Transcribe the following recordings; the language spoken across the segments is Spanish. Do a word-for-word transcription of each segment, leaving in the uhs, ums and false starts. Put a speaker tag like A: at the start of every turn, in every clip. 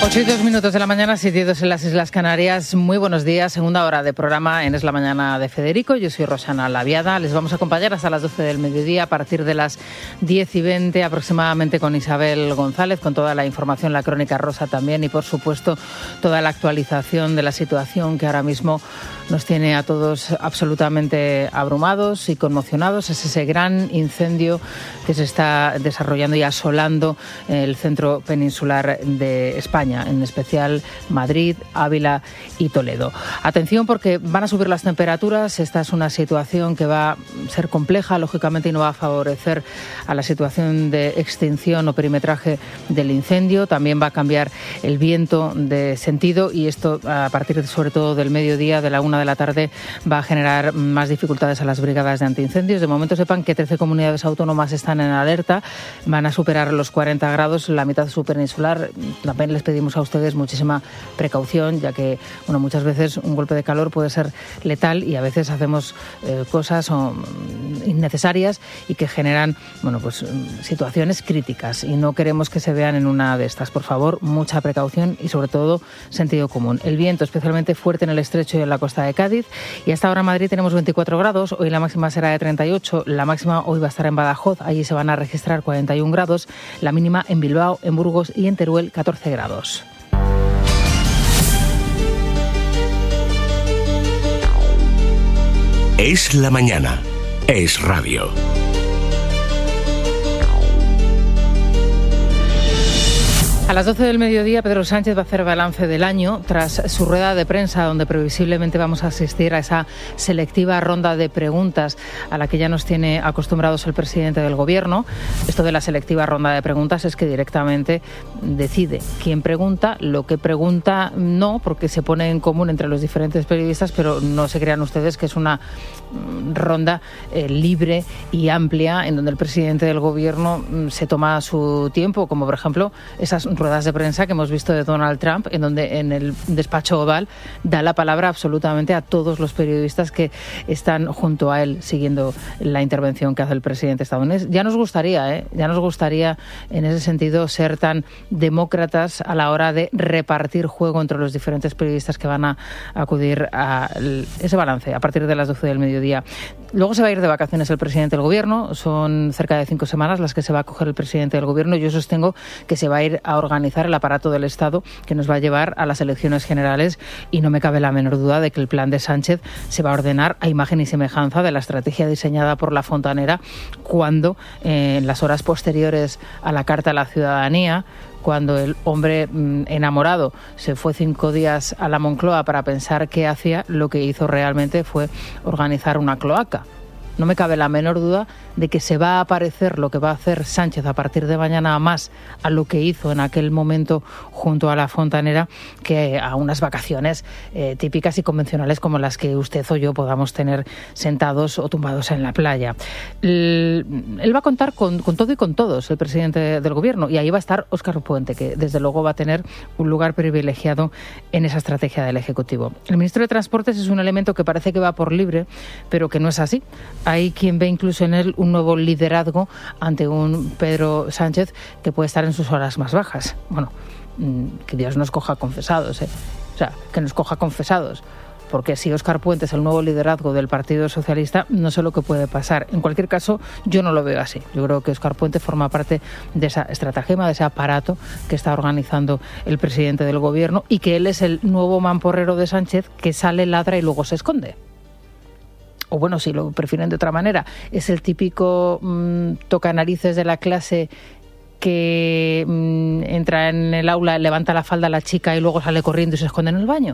A: ocho y dos minutos de la mañana, siete y dos en las Islas Canarias. Muy buenos días, segunda hora de programa en Es la Mañana de Federico. Yo soy Rosana Laviada. Les vamos a acompañar hasta las doce del mediodía, a partir de las diez y veinte aproximadamente, con Isabel González, con toda la información, la crónica rosa también, y por supuesto toda la actualización de la situación que ahora mismo nos tiene a todos absolutamente abrumados y conmocionados. Es ese gran incendio que se está desarrollando y asolando el centro peninsular de España, en especial Madrid, Ávila y Toledo. Atención, porque van a subir las temperaturas. Esta es una situación que va a ser compleja, lógicamente, y no va a favorecer a la situación de extinción o perimetraje del incendio. También va a cambiar el viento de sentido, y esto, a partir sobre todo del mediodía, de la una de la tarde, va a generar más dificultades a las brigadas de antiincendios. De momento sepan que trece comunidades autónomas están en alerta, van a superar los cuarenta grados, la mitad subpeninsular. También les pedimos a ustedes muchísima precaución, ya que bueno, muchas veces un golpe de calor puede ser letal, y a veces hacemos eh, cosas o, innecesarias y que generan bueno, pues, situaciones críticas, y no queremos que se vean en una de estas. Por favor, mucha precaución y sobre todo sentido común. El viento especialmente fuerte en el estrecho y en la costa de Cádiz, y hasta ahora en Madrid tenemos veinticuatro grados, hoy la máxima será de treinta y ocho, la máxima hoy va a estar en Badajoz, allí se van a registrar cuarenta y un grados, la mínima en Bilbao, en Burgos y en Teruel catorce grados.
B: Es la mañana, es radio.
A: A las doce del mediodía, Pedro Sánchez va a hacer balance del año tras su rueda de prensa, donde previsiblemente vamos a asistir a esa selectiva ronda de preguntas a la que ya nos tiene acostumbrados el presidente del Gobierno. Esto de la selectiva ronda de preguntas es que directamente decide quién pregunta, lo que pregunta no, porque se pone en común entre los diferentes periodistas, pero no se crean ustedes que es una ronda eh, libre y amplia, en donde el presidente del Gobierno mm, se toma su tiempo, como por ejemplo esas ruedas de prensa que hemos visto de Donald Trump, en donde en el despacho oval da la palabra absolutamente a todos los periodistas que están junto a él siguiendo la intervención que hace el presidente estadounidense. Ya nos gustaría, ¿eh? ya nos gustaría en ese sentido ser tan demócratas a la hora de repartir juego entre los diferentes periodistas que van a acudir a ese balance a partir de las doce del mediodía. Luego se va a ir de vacaciones el presidente del Gobierno, son cerca de cinco semanas las que se va a coger el presidente del Gobierno. Yo sostengo que se va a ir a organizar el aparato del Estado que nos va a llevar a las elecciones generales, y no me cabe la menor duda de que el plan de Sánchez se va a ordenar a imagen y semejanza de la estrategia diseñada por la Fontanera cuando, eh, en las horas posteriores a la Carta a la Ciudadanía, cuando el hombre mmm, enamorado se fue cinco días a la Moncloa para pensar qué hacía, lo que hizo realmente fue organizar una cloaca. No me cabe la menor duda de que se va a parecer lo que va a hacer Sánchez a partir de mañana más a lo que hizo en aquel momento junto a la Fontanera, que a unas vacaciones eh, típicas y convencionales como las que usted o yo podamos tener sentados o tumbados en la playa. Él, él va a contar con, con todo y con todos, el presidente del Gobierno, y ahí va a estar Óscar Puente, que desde luego va a tener un lugar privilegiado en esa estrategia del Ejecutivo. El ministro de Transportes es un elemento que parece que va por libre, pero que no es así. Hay quien ve incluso en él un nuevo liderazgo ante un Pedro Sánchez que puede estar en sus horas más bajas. Bueno, que Dios nos coja confesados, ¿eh? O sea, que nos coja confesados. Porque si Óscar Puente es el nuevo liderazgo del Partido Socialista, no sé lo que puede pasar. En cualquier caso, yo no lo veo así. Yo creo que Óscar Puente forma parte de esa estratagema, de ese aparato que está organizando el presidente del Gobierno, y que él es el nuevo mamporrero de Sánchez que sale, ladra y luego se esconde. O bueno, si lo prefieren de otra manera, es el típico mmm, tocanarices de la clase que mmm, entra en el aula, levanta la falda a la chica y luego sale corriendo y se esconde en el baño.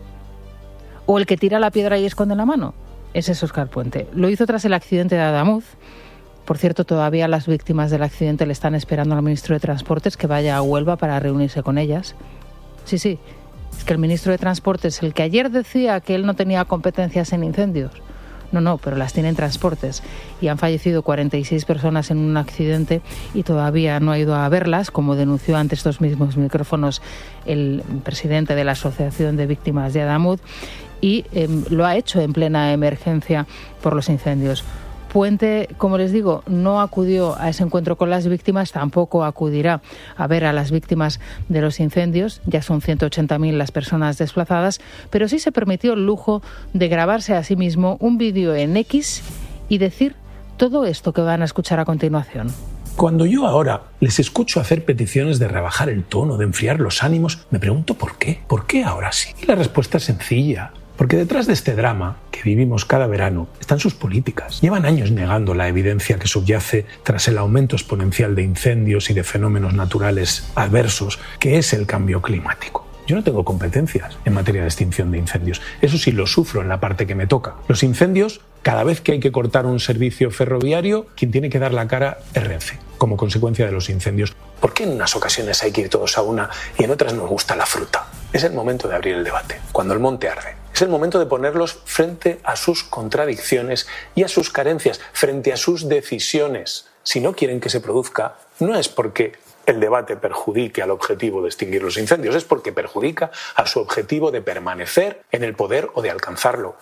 A: O el que tira la piedra y esconde la mano. Ese es Óscar Puente. Lo hizo tras el accidente de Adamuz. Por cierto, todavía las víctimas del accidente le están esperando al ministro de Transportes que vaya a Huelva para reunirse con ellas. Sí, sí, es que el ministro de Transportes, el que ayer decía que él no tenía competencias en incendios, no, no, pero las tiene en transportes, y han fallecido cuarenta y seis personas en un accidente y todavía no ha ido a verlas, como denunció ante estos mismos micrófonos el presidente de la Asociación de Víctimas de Adamuz, y eh, lo ha hecho en plena emergencia por los incendios. Puente, como les digo, no acudió a ese encuentro con las víctimas, tampoco acudirá a ver a las víctimas de los incendios, ya son ciento ochenta mil las personas desplazadas, pero sí se permitió el lujo de grabarse a sí mismo un vídeo en X y decir todo esto que van a escuchar a continuación.
C: Cuando yo ahora les escucho hacer peticiones de rebajar el tono, de enfriar los ánimos, me pregunto por qué. ¿Por qué ahora sí? Y la respuesta es sencilla. Porque detrás de este drama que vivimos cada verano están sus políticas. Llevan años negando la evidencia que subyace tras el aumento exponencial de incendios y de fenómenos naturales adversos, que es el cambio climático. Yo no tengo competencias en materia de extinción de incendios. Eso sí lo sufro en la parte que me toca. Los incendios, cada vez que hay que cortar un servicio ferroviario, quien tiene que dar la cara es Renfe, como consecuencia de los incendios. ¿Por qué en unas ocasiones hay que ir todos a una y en otras nos gusta la fruta? Es el momento de abrir el debate, cuando el monte arde. Es el momento de ponerlos frente a sus contradicciones y a sus carencias, frente a sus decisiones. Si no quieren que se produzca, no es porque el debate perjudique al objetivo de extinguir los incendios, es porque perjudica a su objetivo de permanecer en el poder o de alcanzarlo.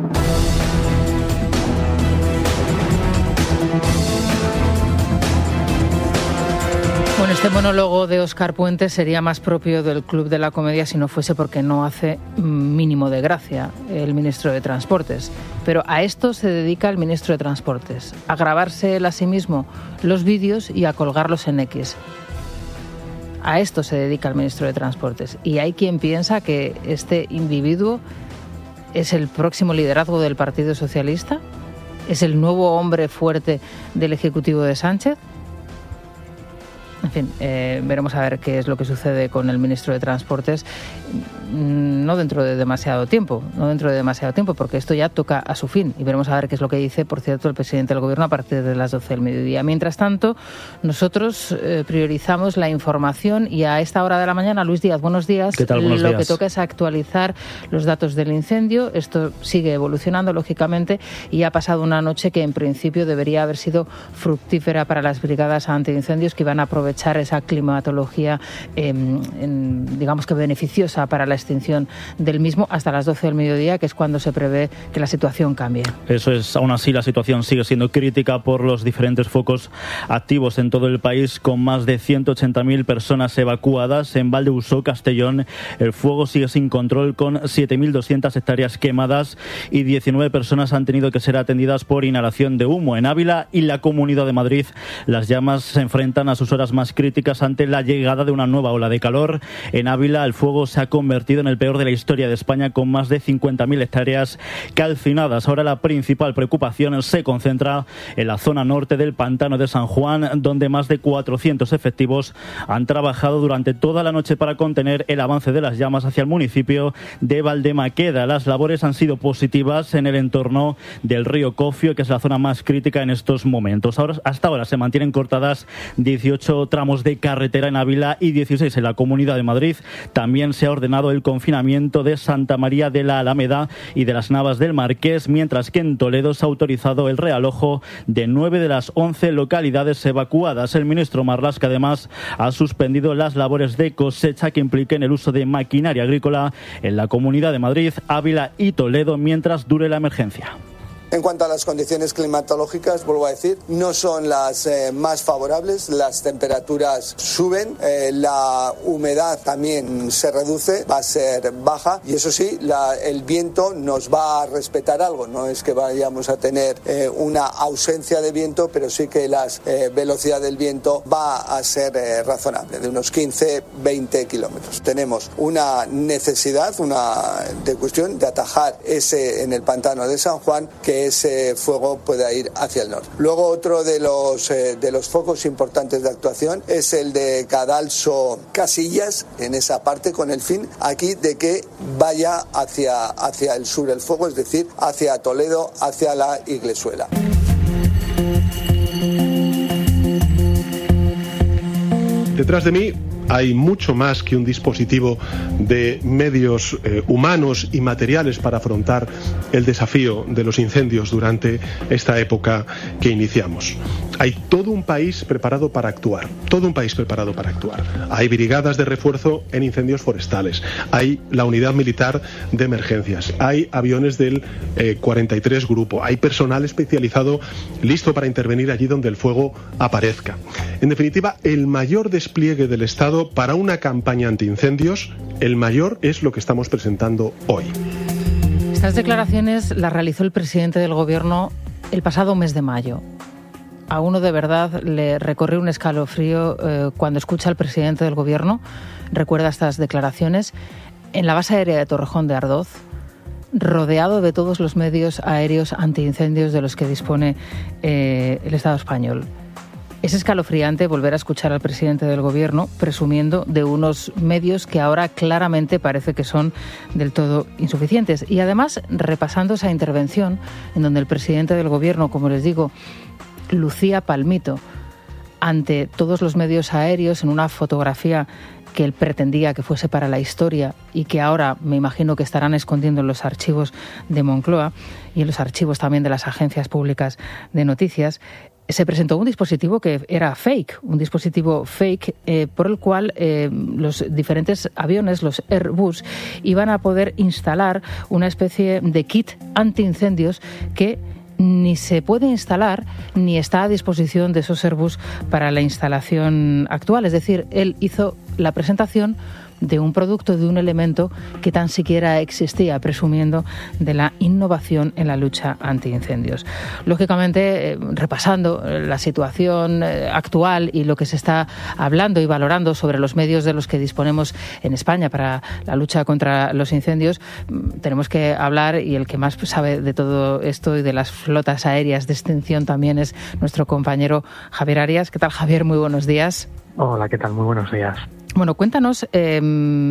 A: Bueno, este monólogo de Óscar Puente sería más propio del Club de la Comedia si no fuese porque no hace mínimo de gracia el ministro de Transportes. Pero a esto se dedica el ministro de Transportes, a grabarse él a sí mismo los vídeos y a colgarlos en X. A esto se dedica el ministro de Transportes. Y hay quien piensa que este individuo es el próximo liderazgo del Partido Socialista, es el nuevo hombre fuerte del Ejecutivo de Sánchez. En fin, eh, veremos a ver qué es lo que sucede con el ministro de Transportes, no dentro de demasiado tiempo, no dentro de demasiado tiempo, porque esto ya toca a su fin y veremos a ver qué es lo que dice, por cierto, el presidente del Gobierno a partir de las doce del mediodía. Mientras tanto, nosotros eh, priorizamos la información y a esta hora de la mañana, Luis Díaz, buenos días.
D: ¿Qué tal? Buenos
A: lo
D: días.
A: que toca es actualizar los datos del incendio. Esto sigue evolucionando, lógicamente, y ha pasado una noche que en principio debería haber sido fructífera para las brigadas antiincendios que iban a aprovechar esa climatología, eh, en, digamos que beneficiosa para la extinción del mismo hasta las doce del mediodía, que es cuando se prevé que la situación cambie.
D: Eso es, aún así la situación sigue siendo crítica por los diferentes focos activos en todo el país, con más de ciento ochenta mil personas evacuadas. En Valdeusó, Castellón, el fuego sigue sin control con siete mil doscientas hectáreas quemadas y diecinueve personas han tenido que ser atendidas por inhalación de humo. En Ávila y la Comunidad de Madrid, las llamas se enfrentan a sus horas más críticas ante la llegada de una nueva ola de calor. En Ávila, el fuego se ha convertido en el peor de la historia de España, con más de cincuenta mil hectáreas calcinadas. Ahora la principal preocupación se concentra en la zona norte del Pantano de San Juan, donde más de cuatrocientos efectivos han trabajado durante toda la noche para contener el avance de las llamas hacia el municipio de Valdemaqueda. Las labores han sido positivas en el entorno del río Cofio, que es la zona más crítica en estos momentos. Ahora, hasta ahora se mantienen cortadas dieciocho tramos de carretera en Ávila y dieciséis en la Comunidad de Madrid. También se ha ordenado el confinamiento de Santa María de la Alameda y de las Navas del Marqués, mientras que en Toledo se ha autorizado el realojo de nueve de las once localidades evacuadas. El ministro Marlaska, además, ha suspendido las labores de cosecha que impliquen el uso de maquinaria agrícola en la Comunidad de Madrid, Ávila y Toledo mientras dure la emergencia.
E: En cuanto a las condiciones climatológicas, vuelvo a decir, no son las eh, más favorables, las temperaturas suben, eh, la humedad también se reduce, va a ser baja y eso sí, la, el viento nos va a respetar algo, no es que vayamos a tener eh, una ausencia de viento, pero sí que la eh, velocidad del viento va a ser eh, razonable, de unos quince a veinte kilómetros. Tenemos una necesidad, una de cuestión de atajar ese en el pantano de San Juan, que ese fuego pueda ir hacia el norte. Luego otro de los, eh, de los focos importantes de actuación es el de Cadalso Casillas, en esa parte, con el fin aquí de que vaya hacia, hacia el sur el fuego, es decir, hacia Toledo, hacia la Iglesuela.
F: Detrás de mí hay mucho más que un dispositivo de medios eh, humanos y materiales para afrontar el desafío de los incendios durante esta época que iniciamos. Hay todo un país preparado para actuar, todo un país preparado para actuar. Hay brigadas de refuerzo en incendios forestales, hay la unidad militar de emergencias, hay aviones del eh, cuarenta y tres Grupo, hay personal especializado listo para intervenir allí donde el fuego aparezca. En definitiva, el mayor despliegue del Estado para una campaña antiincendios, el mayor es lo que estamos presentando hoy.
A: Estas declaraciones las realizó el presidente del Gobierno el pasado mes de mayo. A uno de verdad le recorre un escalofrío eh, cuando escucha al presidente del Gobierno, recuerda estas declaraciones, en la base aérea de Torrejón de Ardoz, rodeado de todos los medios aéreos antiincendios de los que dispone eh, el Estado español. Es escalofriante volver a escuchar al presidente del Gobierno presumiendo de unos medios que ahora claramente parece que son del todo insuficientes. Y además, repasando esa intervención en donde el presidente del Gobierno, como les digo, lucía palmito ante todos los medios aéreos en una fotografía que él pretendía que fuese para la historia y que ahora me imagino que estarán escondiendo en los archivos de Moncloa y en los archivos también de las agencias públicas de noticias. Se presentó un dispositivo que era fake, un dispositivo fake eh, por el cual eh, los diferentes aviones, los Airbus, iban a poder instalar una especie de kit antiincendios que ni se puede instalar ni está a disposición de esos Airbus para la instalación actual. Es decir, él hizo la presentación de un producto, de un elemento que tan siquiera existía, presumiendo de la innovación en la lucha antiincendios. Lógicamente, eh, repasando la situación eh, actual y lo que se está hablando y valorando sobre los medios de los que disponemos en España para la lucha contra los incendios, tenemos que hablar, y el que más sabe de todo esto y de las flotas aéreas de extinción también es nuestro compañero Javier Arias. ¿Qué tal, Javier? Muy buenos días.
G: Hola, ¿qué tal? Muy buenos días.
A: Bueno, cuéntanos eh,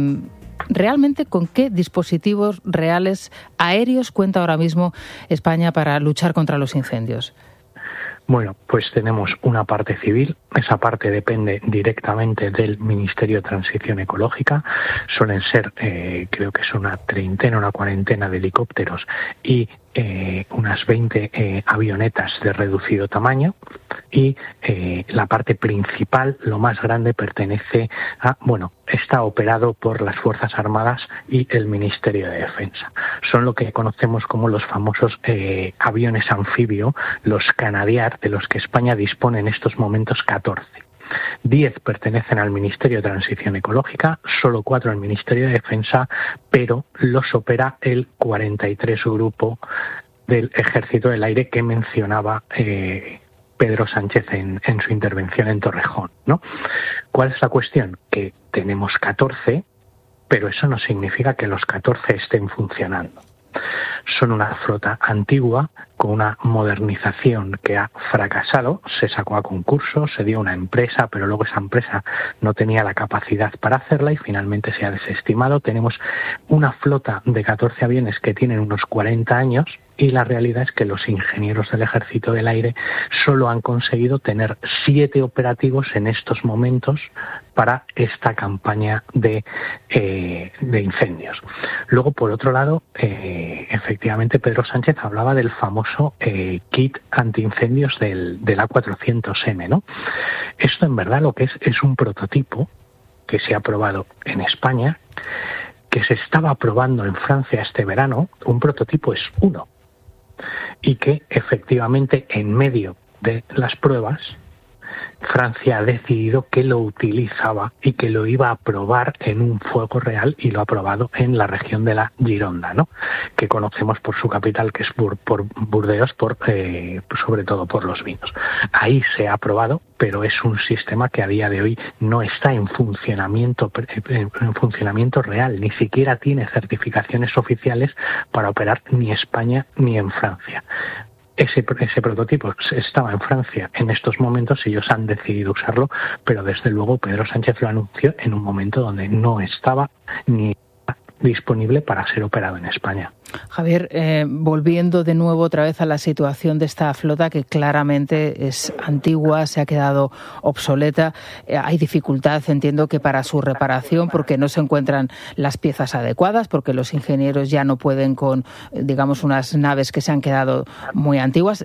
A: realmente con qué dispositivos reales aéreos cuenta ahora mismo España para luchar contra los incendios.
G: Bueno, pues tenemos una parte civil. Esa parte depende directamente del Ministerio de Transición Ecológica. Suelen ser, eh, creo que son una treintena, una cuarentena de helicópteros y eh, unas veinte eh, avionetas de reducido tamaño. Y eh, la parte principal, lo más grande, pertenece a, bueno, está operado por las Fuerzas Armadas y el Ministerio de Defensa. Son lo que conocemos como los famosos eh, aviones anfibio, los Canadair, de los que España dispone en estos momentos catorce. diez pertenecen al Ministerio de Transición Ecológica, solo cuatro al Ministerio de Defensa, pero los opera el cuarenta y tres Grupo del Ejército del Aire que mencionaba eh, Pedro Sánchez en, en su intervención en Torrejón, ¿no? ¿Cuál es la cuestión? Que tenemos catorce, pero eso no significa que los catorce estén funcionando. Son una flota antigua con una modernización que ha fracasado. Se sacó a concurso, se dio a una empresa, pero luego esa empresa no tenía la capacidad para hacerla y finalmente se ha desestimado. Tenemos una flota de catorce aviones que tienen unos cuarenta años y la realidad es que los ingenieros del Ejército del Aire solo han conseguido tener siete operativos en estos momentos para esta campaña de, eh, de incendios. Luego, por otro lado, eh, efectivamente Pedro Sánchez hablaba del famoso eh, kit antiincendios del, del A cuatrocientos eme, ¿no? Esto en verdad lo que es es un prototipo que se ha probado en España, que se estaba probando en Francia este verano. Un prototipo es uno, y que efectivamente en medio de las pruebas Francia ha decidido que lo utilizaba y que lo iba a probar en un fuego real y lo ha probado en la región de la Gironda, ¿no? Que conocemos por su capital, que es Bur por Burdeos, por, eh, sobre todo por los vinos. Ahí se ha probado, pero es un sistema que a día de hoy no está en funcionamiento, en funcionamiento real, ni siquiera tiene certificaciones oficiales para operar ni España ni en Francia. Ese, ese prototipo estaba en Francia en estos momentos y ellos han decidido usarlo, pero desde luego Pedro Sánchez lo anunció en un momento donde no estaba ni disponible para ser operado en España.
A: Javier, eh, volviendo de nuevo otra vez a la situación de esta flota que claramente es antigua, se ha quedado obsoleta, eh, hay dificultad, entiendo que para su reparación, porque no se encuentran las piezas adecuadas, porque los ingenieros ya no pueden con, digamos, unas naves que se han quedado muy antiguas. Eh,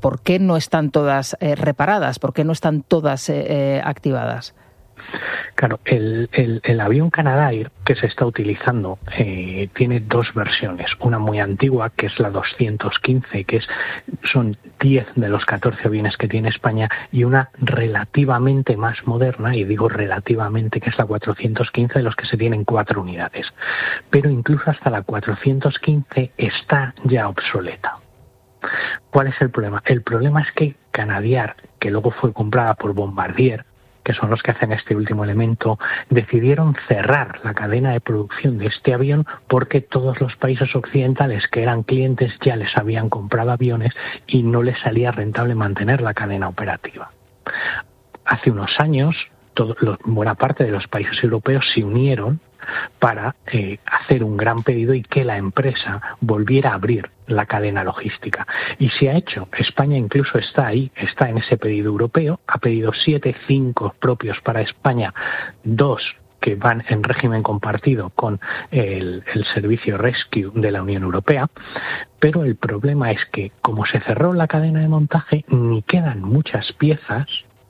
A: ¿por qué no están todas eh, reparadas? ¿Por qué no están todas eh, eh, activadas?
G: Claro, el, el, el avión Canadair que se está utilizando eh, tiene dos versiones. Una muy antigua, que es la doscientos quince, que es son diez de los catorce aviones que tiene España, y una relativamente más moderna, y digo relativamente, que es la cuatrocientos quince, de los que se tienen cuatro unidades. Pero incluso hasta la cuatrocientos quince está ya obsoleta. ¿Cuál es el problema? El problema es que Canadair, que luego fue comprada por Bombardier, que son los que hacen este último elemento, decidieron cerrar la cadena de producción de este avión porque todos los países occidentales que eran clientes ya les habían comprado aviones y no les salía rentable mantener la cadena operativa. Hace unos años, todo, lo, buena parte de los países europeos se unieron para eh, hacer un gran pedido y que la empresa volviera a abrir la cadena logística. Y se ha hecho. España incluso está ahí, está en ese pedido europeo, ha pedido siete, cinco propios para España, dos que van en régimen compartido con el, el servicio Rescue de la Unión Europea, pero el problema es que como se cerró la cadena de montaje, ni quedan muchas piezas,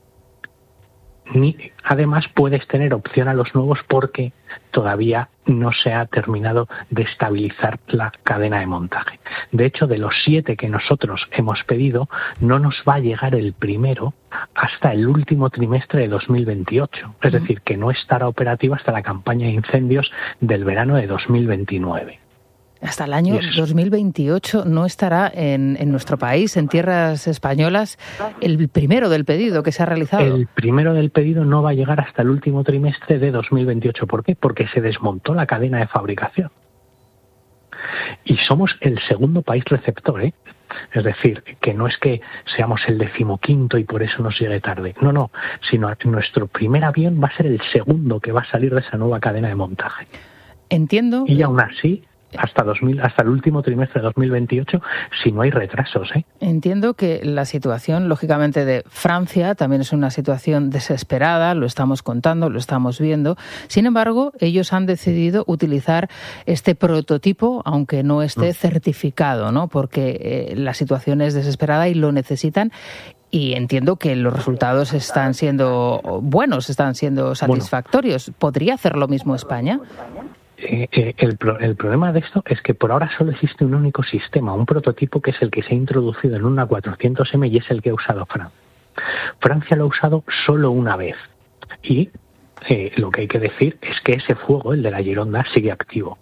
G: ni además puedes tener opción a los nuevos porque todavía no se ha terminado de estabilizar la cadena de montaje. De hecho, de los siete que nosotros hemos pedido, no nos va a llegar el primero hasta el último trimestre de dos mil veintiocho. Es decir, que no estará operativa hasta la campaña de incendios del verano de dos mil veintinueve.
A: Hasta el año
G: Yes.
A: dos mil veintiocho no estará en, en nuestro país, en tierras españolas, el primero del pedido que se ha realizado.
G: El primero del pedido no va a llegar hasta el último trimestre de dos mil veintiocho. ¿Por qué? Porque se desmontó la cadena de fabricación. Y somos el segundo país receptor, ¿eh? Es decir, que no es que seamos el decimoquinto y por eso nos llegue tarde. No, no, sino nuestro primer avión va a ser el segundo que va a salir de esa nueva cadena de montaje.
A: Entiendo.
G: Y aún así, hasta dos mil, hasta el último trimestre de dos mil veintiocho, si no hay retrasos, ¿eh?
A: Entiendo que la situación, lógicamente, de Francia también es una situación desesperada, lo estamos contando, lo estamos viendo. Sin embargo, ellos han decidido utilizar este prototipo, aunque no esté mm. certificado, ¿no? Porque eh, la situación es desesperada y lo necesitan. Y entiendo que los resultados están siendo buenos, están siendo satisfactorios. ¿Podría hacer lo mismo España?
G: Eh, eh, el, pro, el problema de esto es que por ahora solo existe un único sistema, un prototipo que es el que se ha introducido en una cuatrocientos eme y es el que ha usado Francia. Francia lo ha usado solo una vez y eh, lo que hay que decir es que ese fuego, el de la Gironda, sigue activo.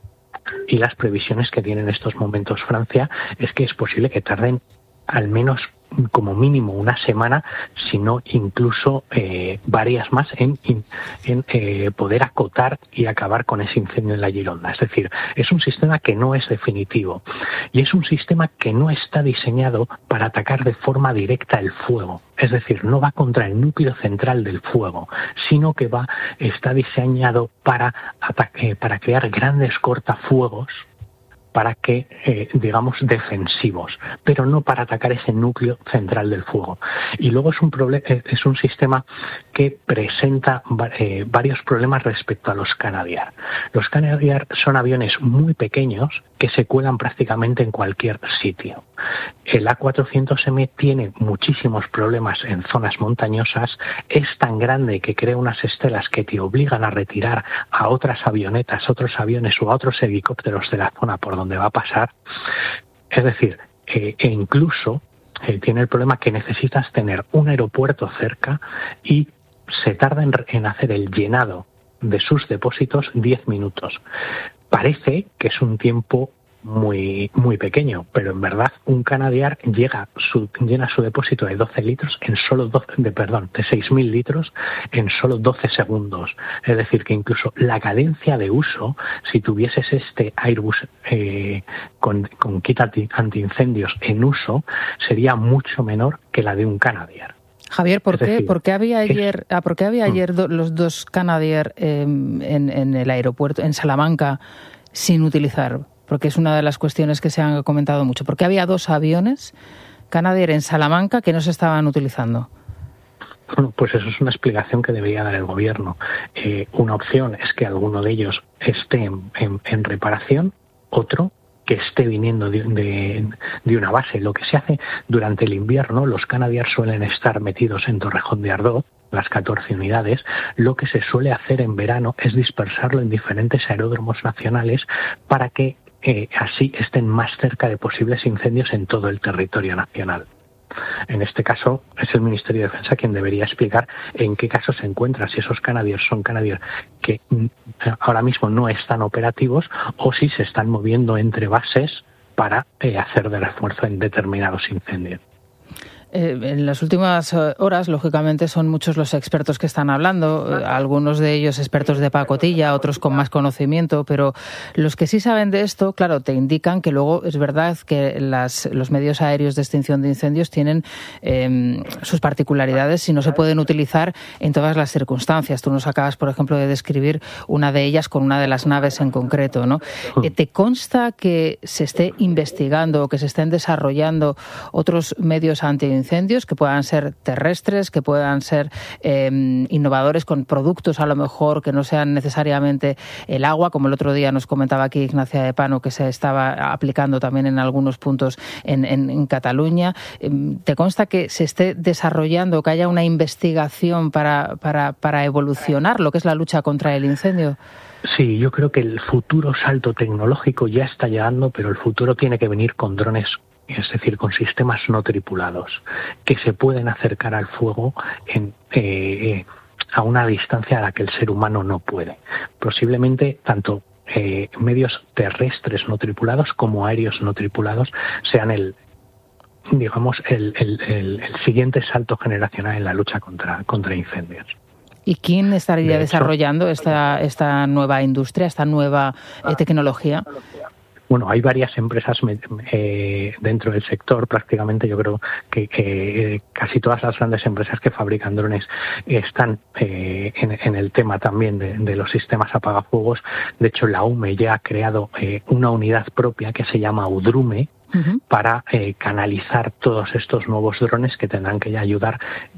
G: Y las previsiones que tiene en estos momentos Francia es que es posible que tarden al menos como mínimo una semana, si no incluso eh, varias más en, en, en eh, poder acotar y acabar con ese incendio en la Gironda. Es decir, es un sistema que no es definitivo y es un sistema que no está diseñado para atacar de forma directa el fuego. Es decir, no va contra el núcleo central del fuego, sino que va está diseñado para, eh, para crear grandes cortafuegos, para que, eh, digamos, defensivos, pero no para atacar ese núcleo central del fuego. Y luego es un problema, es un sistema que presenta eh, varios problemas respecto a los Canadair. Los Canadair son aviones muy pequeños que se cuelan prácticamente en cualquier sitio. El A cuatrocientos eme tiene muchísimos problemas en zonas montañosas, es tan grande que crea unas estelas que te obligan a retirar a otras avionetas, otros aviones o a otros helicópteros de la zona por donde va a pasar. Es decir, eh, e incluso eh, tiene el problema que necesitas tener un aeropuerto cerca y se tarda en, en hacer el llenado de sus depósitos diez minutos. Parece que es un tiempo muy muy pequeño, pero en verdad un Canadair llega su, llena su depósito de doce litros en solo doce, de perdón, de seis mil litros en solo doce segundos. Es decir, que incluso la cadencia de uso, si tuvieses este Airbus eh, con, con kit antiincendios en uso, sería mucho menor que la de un Canadair.
A: Javier, ¿por qué, decir, ¿por qué había ayer, es, ¿por qué había ayer do, los dos Canadair eh, en, en el aeropuerto, en Salamanca, sin utilizar? Porque es una de las cuestiones que se han comentado mucho. ¿Por qué había dos aviones Canadair en Salamanca que no se estaban utilizando?
G: Bueno, pues eso es una explicación que debería dar el gobierno. Eh, una opción es que alguno de ellos esté en, en, en reparación, otro que esté viniendo de, de, de una base. Lo que se hace durante el invierno, los Canadair suelen estar metidos en Torrejón de Ardoz, las catorce unidades. Lo que se suele hacer en verano es dispersarlo en diferentes aeródromos nacionales para que eh, así estén más cerca de posibles incendios en todo el territorio nacional. En este caso es el Ministerio de Defensa quien debería explicar en qué caso se encuentra, si esos Canadair son Canadair que ahora mismo no están operativos o si se están moviendo entre bases para eh, hacer de refuerzo en determinados incendios.
A: Eh, en las últimas horas, lógicamente, son muchos los expertos que están hablando, eh, algunos de ellos expertos de pacotilla, otros con más conocimiento, pero los que sí saben de esto, claro, te indican que luego es verdad que las, los medios aéreos de extinción de incendios tienen eh, sus particularidades y no se pueden utilizar en todas las circunstancias. Tú nos acabas, por ejemplo, de describir una de ellas con una de las naves en concreto, ¿no? Eh, ¿Te consta que se esté investigando o que se estén desarrollando otros medios anti incendios que puedan ser terrestres, que puedan ser eh, innovadores con productos a lo mejor que no sean necesariamente el agua, como el otro día nos comentaba aquí Ignacia de Pano, que se estaba aplicando también en algunos puntos en, en, en Cataluña? ¿Te consta que se esté desarrollando, que haya una investigación para, para, para evolucionar lo que es la lucha contra el incendio?
G: Sí, yo creo que el futuro salto tecnológico ya está llegando, pero el futuro tiene que venir con drones, es decir, con sistemas no tripulados, que se pueden acercar al fuego en, eh, a una distancia a la que el ser humano no puede. Posiblemente tanto eh, medios terrestres no tripulados como aéreos no tripulados sean el, digamos, el, el, el, el siguiente salto generacional en la lucha contra, contra incendios.
A: ¿Y quién estaría de desarrollando hecho, esta, esta nueva industria, esta nueva eh, tecnología?
G: Bueno, hay varias empresas eh, dentro del sector, prácticamente yo creo que, que eh, casi todas las grandes empresas que fabrican drones están eh, en, en el tema también de, de los sistemas apagafuegos. De hecho, la U M E ya ha creado eh, una unidad propia que se llama UDRUME uh-huh. para eh, canalizar todos estos nuevos drones que tendrán que ya ayudar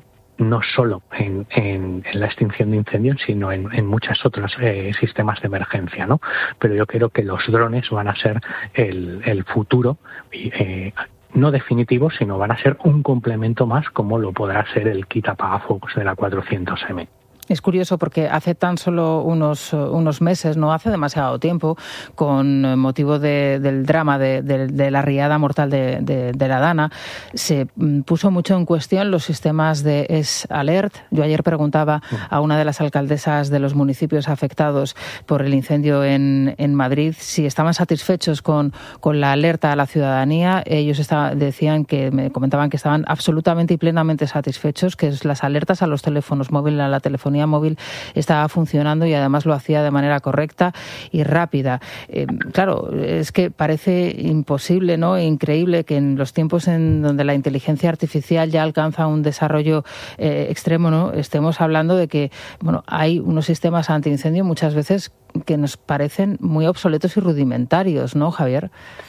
G: no solo en, en, en la extinción de incendios, sino en, en muchos otros eh, sistemas de emergencia, ¿no? Pero yo creo que los drones van a ser el, el futuro, eh, no definitivo, sino van a ser un complemento más, como lo podrá ser el kit apagafuegos de la cuatrocientos eme.
A: Es curioso porque hace tan solo unos, unos meses, no hace demasiado tiempo, con motivo de, del drama de, de, de la riada mortal de, de, de la Dana, se puso mucho en cuestión los sistemas de S-Alert. Yo ayer preguntaba a una de las alcaldesas de los municipios afectados por el incendio en, en Madrid si estaban satisfechos con, con la alerta a la ciudadanía. Ellos estaban, decían que, me comentaban que estaban absolutamente y plenamente satisfechos, que las alertas a los teléfonos móviles, a la telefonía móvil estaba funcionando y además lo hacía de manera correcta y rápida. Eh, claro, es que parece imposible, ¿no? E increíble que en los tiempos en donde la inteligencia artificial ya alcanza un desarrollo eh, extremo, ¿no? Estemos hablando de que, bueno, hay unos sistemas antiincendio muchas veces que nos parecen muy obsoletos y rudimentarios, ¿no, Javier?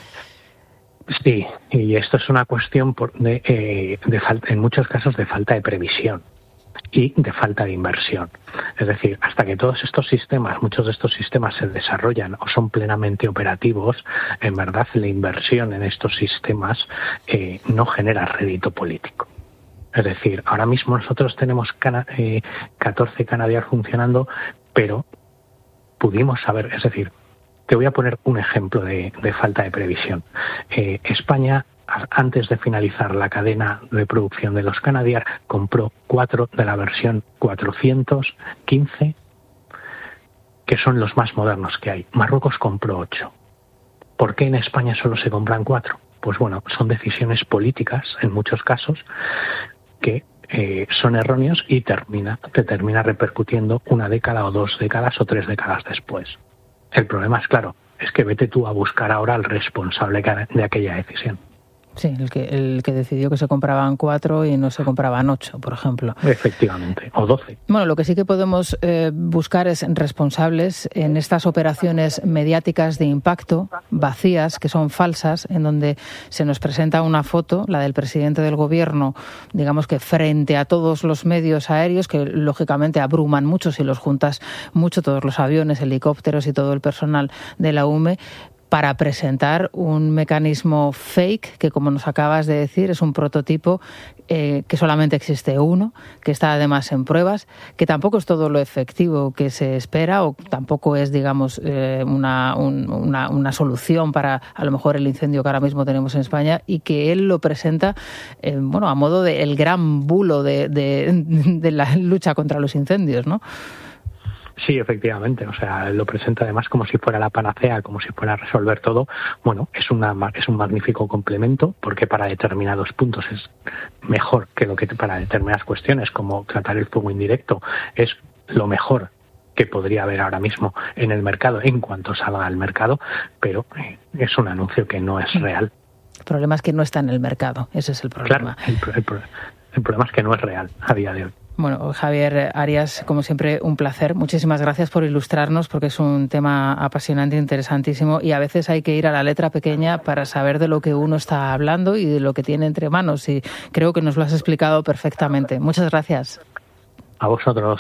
G: Sí, y esto es una cuestión por de, eh, de falta, en muchos casos de falta de previsión y de falta de inversión. Es decir, hasta que todos estos sistemas, muchos de estos sistemas se desarrollan o son plenamente operativos, en verdad la inversión en estos sistemas eh, no genera rédito político. Es decir, ahora mismo nosotros tenemos cana, eh, catorce Canadair funcionando, pero pudimos saber, es decir, te voy a poner un ejemplo de, de falta de previsión. Eh, España, antes de finalizar la cadena de producción de los Canadair, compró cuatro de la versión cuatrocientos quince, que son los más modernos que hay. Marruecos compró ocho. ¿Por qué en España solo se compran cuatro? Pues bueno, son decisiones políticas, en muchos casos, que eh, son erróneos y termina, te termina repercutiendo una década o dos décadas o tres décadas después. El problema es claro, es que vete tú a buscar ahora al responsable de aquella decisión.
A: Sí, el que, el que decidió que se compraban cuatro y no se compraban ocho, por ejemplo.
G: Efectivamente, o doce.
A: Bueno, lo que sí que podemos eh, buscar es responsables en estas operaciones mediáticas de impacto, vacías, que son falsas, en donde se nos presenta una foto, la del presidente del gobierno, digamos que frente a todos los medios aéreos, que lógicamente abruman mucho si los juntas mucho, todos los aviones, helicópteros y todo el personal de la U M E, para presentar un mecanismo fake que, como nos acabas de decir, es un prototipo eh, que solamente existe uno, que está además en pruebas, que tampoco es todo lo efectivo que se espera o tampoco es, digamos, eh, una, un, una, una solución para a lo mejor el incendio que ahora mismo tenemos en España, y que él lo presenta eh, bueno, a modo de el gran bulo de, de, de la lucha contra los incendios, ¿no?
G: Sí, efectivamente. O sea, lo presenta además como si fuera la panacea, como si fuera a resolver todo. Bueno, es una es un magnífico complemento, porque para determinados puntos es mejor que lo que para determinadas cuestiones, como tratar el fuego indirecto, es lo mejor que podría haber ahora mismo en el mercado en cuanto salga al mercado, pero es un anuncio que no es real.
A: El problema es que no está en el mercado, ese es el problema.
G: Claro, el, el, el problema es que no es real a día de hoy.
A: Bueno, Javier Arias, como siempre, un placer. Muchísimas gracias por ilustrarnos, porque es un tema apasionante, interesantísimo, y a veces hay que ir a la letra pequeña para saber de lo que uno está hablando y de lo que tiene entre manos, y creo que nos lo has explicado perfectamente. Muchas gracias.
G: A vosotros.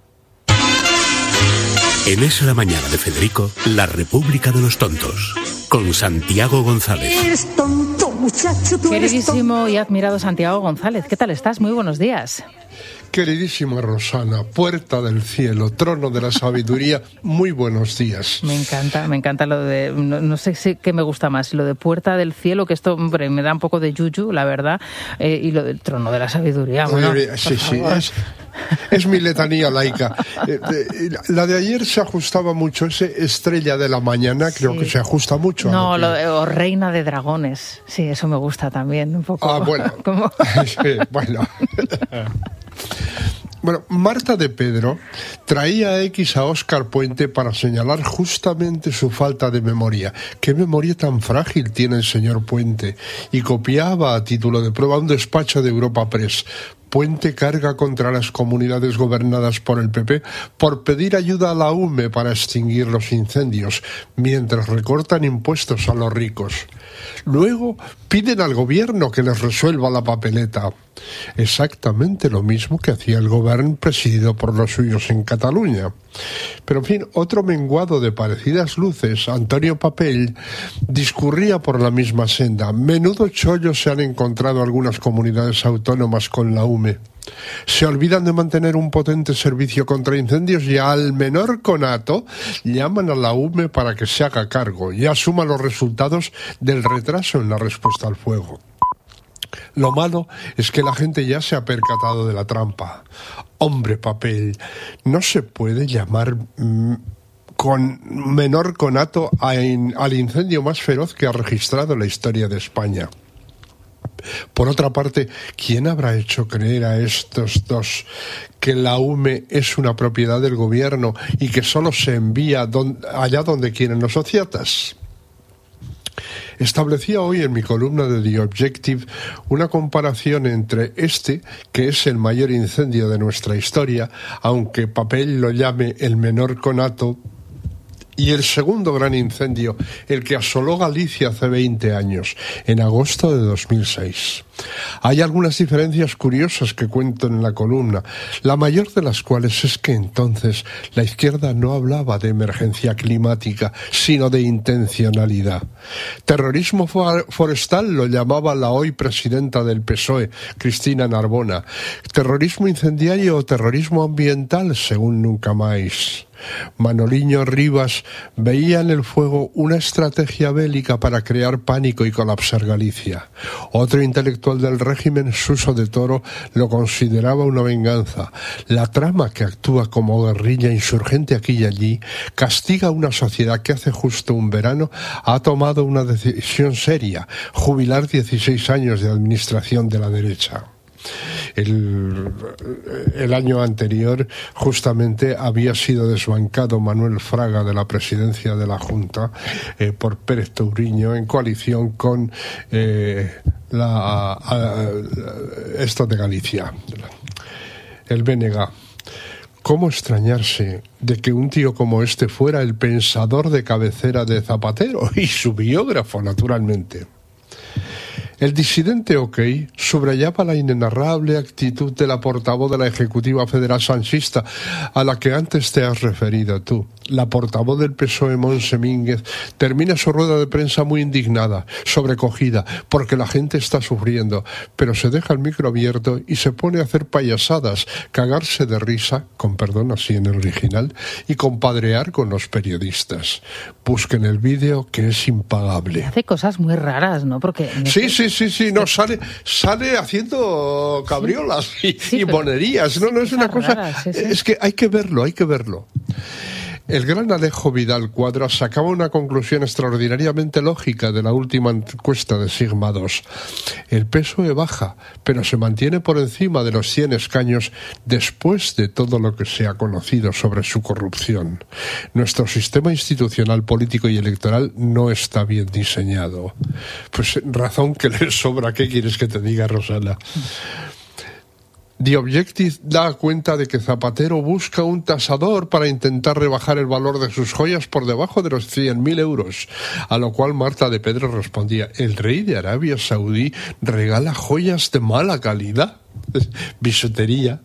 B: En Es la Mañana de Federico, la República de los Tontos, con Santiago González.
H: Eres tonto, muchacho, tú eres
A: Queridísimo
H: tonto.
A: y admirado Santiago González, ¿qué tal estás? Muy buenos días.
I: Queridísima Rosana, puerta del cielo, trono de la sabiduría, muy buenos días.
A: Me encanta, me encanta lo de, no, no sé si qué me gusta más, lo de puerta del cielo, que esto, hombre, me da un poco de yuyu, la verdad, eh, y lo del trono de la sabiduría. Bueno,
I: sí, sí, es, es mi letanía laica. Eh, eh, la de ayer se ajustaba mucho, ese estrella de la mañana, creo sí. que se ajusta mucho.
A: No,
I: a lo que...
A: lo de, o reina de dragones, sí, eso me gusta también, un poco.
I: Ah, bueno,
A: ¿Cómo?
I: sí, bueno. Bueno, Marta de Pedro traía a X a Óscar Puente para señalar justamente su falta de memoria. ¿Qué memoria tan frágil tiene el señor Puente? Y copiaba a título de prueba un despacho de Europa Press. Puente carga contra las comunidades gobernadas por el P P por pedir ayuda a la U M E para extinguir los incendios, mientras recortan impuestos a los ricos. Luego piden al gobierno que les resuelva la papeleta. Exactamente lo mismo que hacía el gobierno presidido por los suyos en Cataluña. Pero en fin, otro menguado de parecidas luces, Antonio Papell, discurría por la misma senda. Menudo chollo se han encontrado algunas comunidades autónomas con la U M E. Se olvidan de mantener un potente servicio contra incendios y al menor conato llaman a la U M E para que se haga cargo y asuma los resultados del retraso en la respuesta al fuego. Lo malo es que la gente ya se ha percatado de la trampa. Hombre, Papel, no se puede llamar mmm, con menor conato a in, al incendio más feroz que ha registrado la historia de España. Por otra parte, ¿quién habrá hecho creer a estos dos que la U M E es una propiedad del gobierno y que solo se envía don, allá donde quieren los sociatas? Establecía hoy en mi columna de The Objective una comparación entre este, que es el mayor incendio de nuestra historia, aunque Papel lo llame el menor conato, y el segundo gran incendio, el que asoló Galicia hace veinte años, en agosto de dos mil seis. Hay algunas diferencias curiosas que cuento en la columna, la mayor de las cuales es que entonces la izquierda no hablaba de emergencia climática, sino de intencionalidad. Terrorismo forestal lo llamaba la hoy presidenta del P S O E, Cristina Narbona. Terrorismo incendiario o terrorismo ambiental, según nunca más. Manoliño Rivas veía en el fuego una estrategia bélica para crear pánico y colapsar Galicia. Otro intelectual del régimen, Suso de Toro, lo consideraba una venganza. La trama, que actúa como guerrilla insurgente aquí y allí, castiga a una sociedad que hace justo un verano ha tomado una decisión seria: jubilar dieciséis años de administración de la derecha. El, el año anterior justamente había sido desbancado Manuel Fraga de la presidencia de la Junta eh, por Pérez Touriño en coalición con eh, la, a, a, esto de Galicia, el B N G. ¿Cómo extrañarse de que un tío como este fuera el pensador de cabecera de Zapatero y su biógrafo, naturalmente? El disidente OK subrayaba la inenarrable actitud de la portavoz de la Ejecutiva Federal sanchista, a la que antes te has referido tú. La portavoz del P S O E, Montse Mínguez, termina su rueda de prensa muy indignada, sobrecogida, porque la gente está sufriendo, pero se deja el micro abierto y se pone a hacer payasadas, cagarse de risa, con perdón así en el original, y compadrear con los periodistas. Busquen el vídeo, que es impagable.
A: Hace cosas muy raras, ¿no? Porque
I: sí, sí, sí, sí, no, sale, sale haciendo cabriolas sí, y, sí, y monerías, no, no es una cosa, raras, sí, sí. Es que hay que verlo, hay que verlo. El gran Alejo Vidal Cuadra sacaba una conclusión extraordinariamente lógica de la última encuesta de Sigma dos. El P S O E baja, pero se mantiene por encima de los cien escaños después de todo lo que se ha conocido sobre su corrupción. Nuestro sistema institucional, político y electoral no está bien diseñado. Pues razón que le sobra. ¿Qué quieres que te diga, Rosana? The Objective da cuenta de que Zapatero busca un tasador para intentar rebajar el valor de sus joyas por debajo de los cien mil euros, a lo cual Marta de Pedro respondía: el rey de Arabia Saudí regala joyas de mala calidad. Bisutería.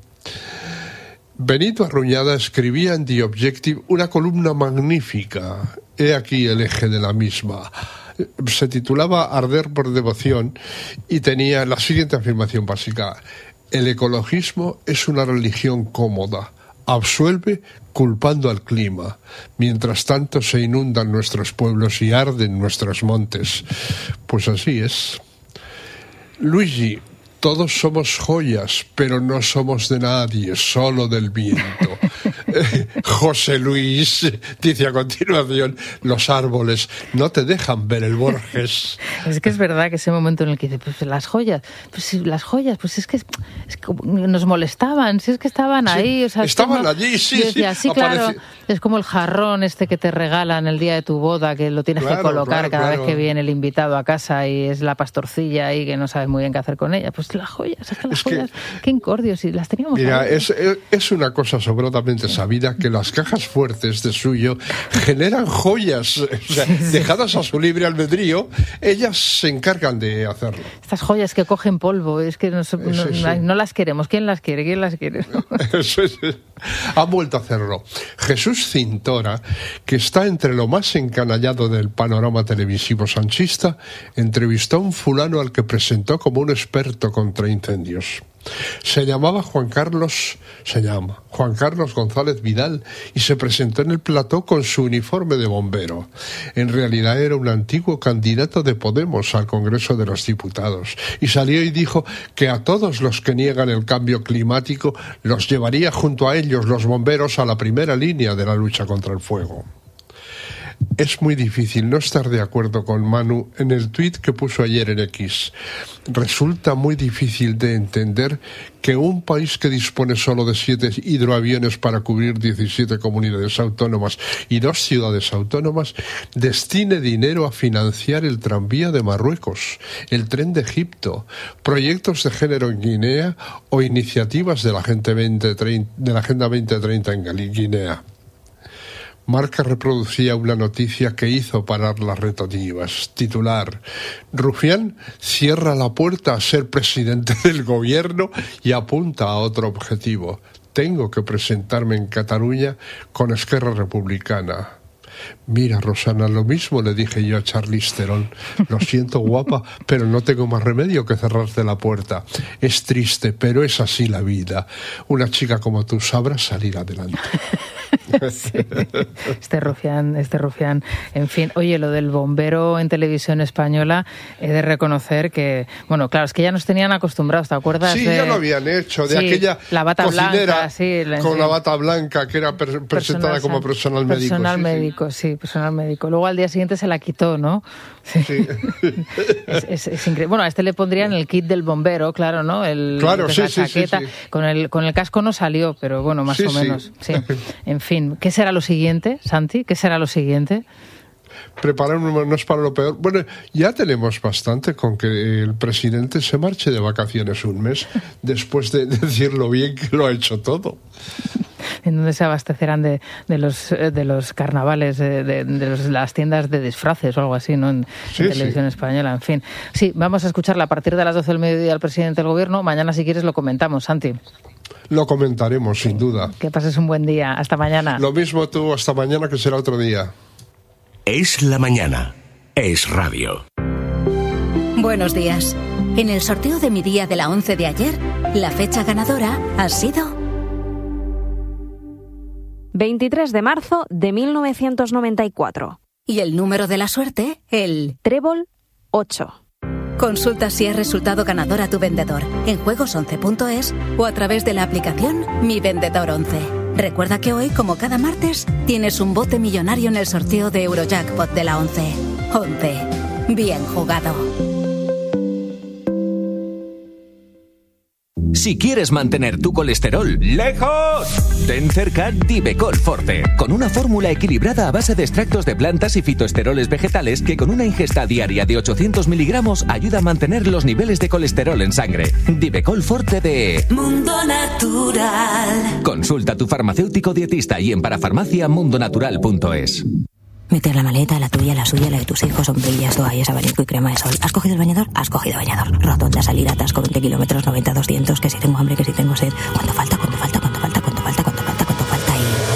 I: Benito Arruñada escribía en The Objective una columna magnífica. He aquí el eje de la misma. Se titulaba Arder por devoción y tenía la siguiente afirmación básica: el ecologismo es una religión cómoda, absuelve culpando al clima. Mientras tanto se inundan nuestros pueblos y arden nuestros montes. Pues así es. Luigi, todos somos joyas, pero no somos de nadie, solo del viento. José Luis dice a continuación: los árboles no te dejan ver el Borges.
A: Es que es verdad que ese momento en el que dice, pues las joyas, pues sí, las joyas, pues es que, es que nos molestaban, si es que estaban sí, ahí. O sea,
I: estaban
A: no,
I: allí, sí,
A: decía, sí. Sí, claro, es como el jarrón este que te regalan el día de tu boda, que lo tienes claro, que colocar claro, cada claro. vez que viene el invitado a casa y es la pastorcilla ahí que no sabes muy bien qué hacer con ella. Pues las joyas, es que las es joyas, que, qué incordios, si las teníamos.
I: Mira, es, es una cosa sobradamente sabida que las cajas fuertes de suyo generan joyas, o sea, sí, sí. dejadas a su libre albedrío, ellas se encargan de hacerlo.
A: Estas joyas que cogen polvo, es que no, no, sí, sí. no las queremos. ¿Quién las quiere? ¿Quién las quiere?
I: Eso es, ha vuelto a hacerlo. Jesús Cintora, que está entre lo más encanallado del panorama televisivo sanchista, entrevistó a un fulano al que presentó como un experto contra incendios. Se llamaba Juan Carlos, se llama Juan Carlos González Vidal y se presentó en el plató con su uniforme de bombero. En realidad era un antiguo candidato de Podemos al Congreso de los Diputados y salió y dijo que a todos los que niegan el cambio climático los llevaría junto a ellos los bomberos a la primera línea de la lucha contra el fuego. Es muy difícil no estar de acuerdo con Manu en el tuit que puso ayer en X. Resulta muy difícil de entender que un país que dispone solo de siete hidroaviones para cubrir diecisiete comunidades autónomas y dos ciudades autónomas destine dinero a financiar el tranvía de Marruecos, el tren de Egipto, proyectos de género en Guinea o iniciativas de la Agenda veinte treinta, de la Agenda veinte treinta en Guinea. Marca reproducía una noticia que hizo parar las retotivas. Titular: Rufián cierra la puerta a ser presidente del gobierno y apunta a otro objetivo. Tengo que presentarme en Cataluña con Esquerra Republicana. Mira, Rosana, lo mismo le dije yo a Charlize Theron. Lo siento, guapa, pero no tengo más remedio que cerrarte la puerta. Es triste, pero es así la vida. Una chica como tú sabrá salir adelante.
A: Sí. Este rufián, este rufián. En fin, oye, lo del bombero en televisión española, he de reconocer que, bueno, claro, es que ya nos tenían acostumbrados, ¿te acuerdas?
I: Sí,
A: de...
I: ya lo habían hecho, de sí, aquella
A: la bata
I: cocinera
A: blanca, sí, la,
I: con
A: sí.
I: la bata blanca que era per- presentada personal, como personal médico.
A: Personal
I: sí,
A: médico, sí. sí, personal médico. Luego al día siguiente se la quitó, ¿no? Sí. Sí. es, es, es increíble. Bueno, a este le pondrían el kit del bombero, claro, ¿no? El,
I: claro, sí,
A: la
I: sí,
A: chaqueta.
I: Sí, sí.
A: Con el, con el casco no salió, pero bueno, más
I: sí,
A: o menos. Sí. Sí. En fin, ¿qué será lo siguiente, Santi? ¿Qué será lo siguiente?
I: Prepararnos para lo peor. Bueno, ya tenemos bastante con que el presidente se marche de vacaciones un mes después de decir lo bien que lo ha hecho todo.
A: en dónde se abastecerán de, de los de los carnavales, de, de, de los, las tiendas de disfraces o algo así, ¿no? En,
I: sí,
A: en televisión
I: sí.
A: española, en fin. Sí, vamos a escucharla a partir de las doce del mediodía al presidente del Gobierno. Mañana, si quieres, lo comentamos, Santi.
I: Lo comentaremos, sin duda.
A: Que pases un buen día. Hasta mañana.
I: Lo mismo tú, hasta mañana, que será otro día.
B: Es la mañana. Es radio.
J: Buenos días. En el sorteo de mi día de la once de ayer, la fecha ganadora ha sido
K: veintitrés de marzo de mil novecientos noventa y cuatro.
J: Y el número de la suerte, el
K: Trébol ocho.
J: Consulta si es resultado ganador a tu vendedor en juegos once punto es o a través de la aplicación Mi Vendedor once. Recuerda que hoy, como cada martes, tienes un bote millonario en el sorteo de Eurojackpot de la once. once. Bien jugado.
L: Si quieres mantener tu colesterol lejos, ten cerca Divecol Forte, con una fórmula equilibrada a base de extractos de plantas y fitoesteroles vegetales que con una ingesta diaria de ochocientos miligramos ayuda a mantener los niveles de colesterol en sangre. Divecol Forte de
H: Mundo Natural.
L: Consulta a tu farmacéutico dietista y en parafarmacia mundonatural punto es.
M: Meter la maleta, la tuya, la suya, la de tus hijos, sombrillas, toallas, abanico y crema de sol. ¿Has cogido el bañador? Has cogido bañador. Rotonda, salida, atasco, veinte kilómetros, noventa, doscientos, que si tengo hambre, que si tengo sed. ¿Cuánto falta? ¿Cuánto falta? ¿Cuánto falta? ¿Cuánto falta? ¿Cuánto falta? ¿Cuánto falta?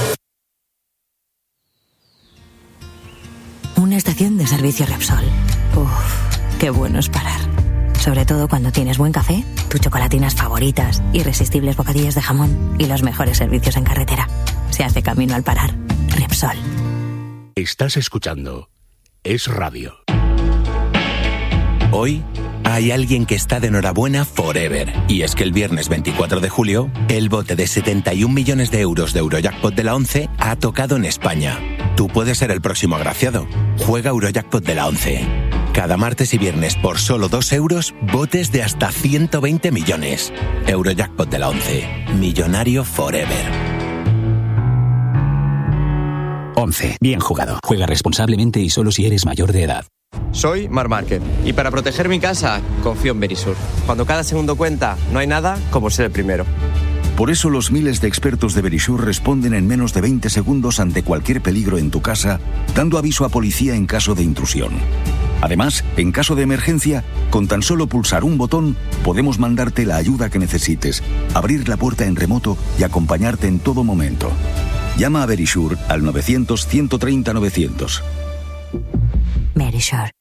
M: Y... Una estación de servicio Repsol. Uff, qué bueno es parar. Sobre todo cuando tienes buen café, tus chocolatinas favoritas, irresistibles bocadillas de jamón y los mejores servicios en carretera. Se hace camino al parar. Repsol.
B: Estás escuchando Es Radio.
N: Hoy hay alguien que está de enhorabuena forever. Y es que el viernes veinticuatro de julio, el bote de setenta y un millones de euros de Eurojackpot de la once ha tocado en España. Tú puedes ser el próximo agraciado. Juega Eurojackpot de la once. Cada martes y viernes por solo dos euros, botes de hasta ciento veinte millones. Eurojackpot de la once. Millonario forever.
O: once. Bien jugado. Juega responsablemente y solo si eres mayor de edad.
P: Soy Marc Márquez y para proteger mi casa confío en Verisur. Cuando cada segundo cuenta, no hay nada como ser el primero.
Q: Por eso los miles de expertos de Verisur responden en menos de veinte segundos ante cualquier peligro en tu casa, dando aviso a policía en caso de intrusión. Además, en caso de emergencia, con tan solo pulsar un botón, podemos mandarte la ayuda que necesites, abrir la puerta en remoto y acompañarte en todo momento. Llama a Verisur al novecientos, ciento treinta, novecientos.
M: Verisur.